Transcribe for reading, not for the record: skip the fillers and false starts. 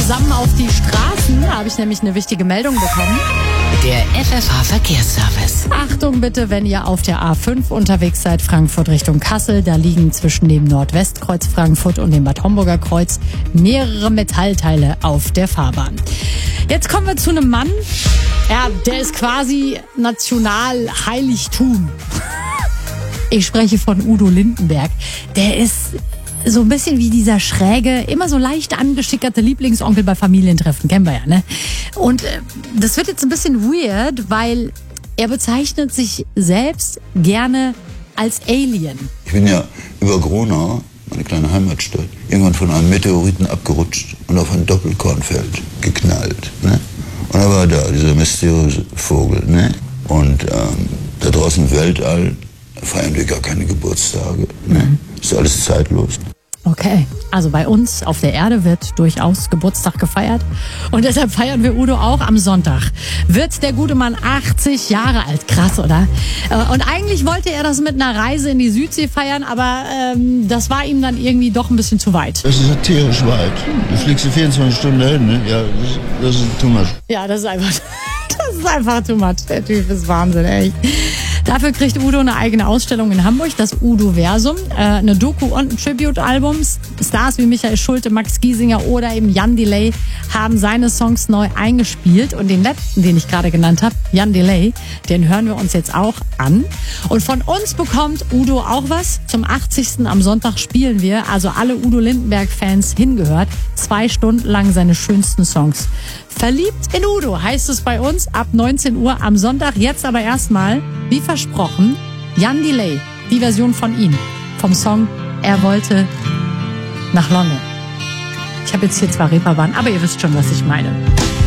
zusammen auf die Straßen. Da habe ich nämlich eine wichtige Meldung bekommen. Der FFH-Verkehrsservice. Achtung bitte, wenn ihr auf der A5 unterwegs seid, Frankfurt Richtung Kassel, da liegen zwischen dem Nordwestkreuz Frankfurt und dem Bad Homburger Kreuz mehrere Metallteile auf der Fahrbahn. Jetzt kommen wir zu einem Mann, ja, der ist quasi Nationalheiligtum. Ich spreche von Udo Lindenberg. Der ist so ein bisschen wie dieser schräge, immer so leicht angeschickerte Lieblingsonkel bei Familientreffen. Kennen wir ja, ne? Und das wird jetzt ein bisschen weird, weil er bezeichnet sich selbst gerne als Alien. Ich bin ja über Gronau, meine kleine Heimatstadt, irgendwann von einem Meteoriten abgerutscht und auf ein Doppelkornfeld geknallt. Ne? Und da war da dieser mysteriöse Vogel. Ne? Und da draußen im Weltall feiern wir gar keine Geburtstage. Ne? Ist alles zeitlos. Okay, also bei uns auf der Erde wird durchaus Geburtstag gefeiert und deshalb feiern wir Udo auch am Sonntag. Wird der gute Mann 80 Jahre alt, krass, oder? Und eigentlich wollte er das mit einer Reise in die Südsee feiern, aber das war ihm dann irgendwie doch ein bisschen zu weit. Das ist ja tierisch weit. Du fliegst 24 Stunden dahin, ne? Ja, das ist too much. Ja, das ist einfach too much. Der Typ ist Wahnsinn, echt. Dafür kriegt Udo eine eigene Ausstellung in Hamburg, das Udo-Versum, eine Doku und ein Tribute-Album. Stars wie Michael Schulte, Max Giesinger oder eben Jan Delay haben seine Songs neu eingespielt. Und den letzten, den ich gerade genannt habe, Jan Delay, den hören wir uns jetzt auch an. Und von uns bekommt Udo auch was. Zum 80. am Sonntag spielen wir, also alle Udo Lindenberg-Fans hingehört, 2 Stunden lang seine schönsten Songs. Verliebt in Udo heißt es bei uns ab 19 Uhr am Sonntag. Jetzt aber erstmal, wie versprochen, Jan Delay, die Version von ihm, vom Song Er wollte nach London. Ich habe jetzt hier zwar Reeperbahn, aber ihr wisst schon, was ich meine.